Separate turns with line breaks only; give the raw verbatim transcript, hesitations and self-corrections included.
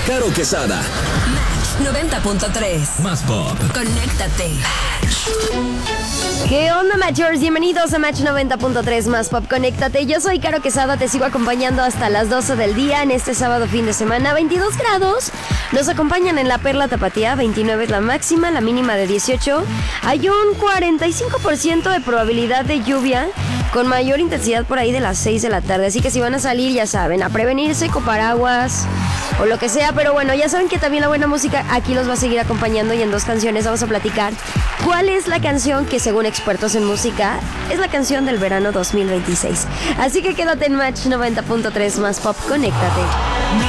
Caro Quesada.
noventa punto tres.
Más pop.
Conéctate.
¿Qué onda, Matchers? Bienvenidos a Match noventa punto tres Más Pop, conéctate. Yo soy Caro Quesada, te sigo acompañando hasta las doce del día en este sábado fin de semana. veintidós grados. Nos acompañan en la Perla Tapatía, veintinueve es la máxima, la mínima de dieciocho. Hay un cuarenta y cinco por ciento de probabilidad de lluvia, con mayor intensidad por ahí de las seis de la tarde. Así que si van a salir, ya saben, a prevenirse con paraguas o lo que sea. Pero bueno, ya saben que también la buena música aquí los va a seguir acompañando. Y en dos canciones vamos a platicar cuál es la canción que, según expertos en música, es la canción del verano dos mil veintiséis. Así que quédate en Match noventa punto tres Más Pop, conéctate.